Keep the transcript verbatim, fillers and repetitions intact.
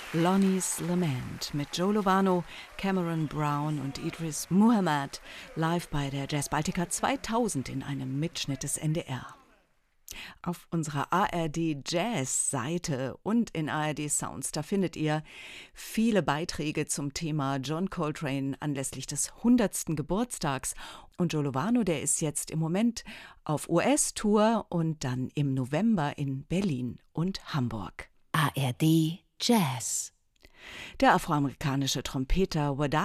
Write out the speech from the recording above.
Lonnie's Lament mit Joe Lovano, Cameron Brown und Idris Muhammad live bei der Jazz Baltica zweitausend in einem Mitschnitt des N D R. Auf unserer A R D Jazz-Seite und in A R D Sounds, da findet ihr viele Beiträge zum Thema John Coltrane anlässlich des hundertsten Geburtstags. Und Joe Lovano, der ist jetzt im Moment auf U S-Tour und dann im November in Berlin und Hamburg. A R D Jazz. Der afroamerikanische Trompeter Wada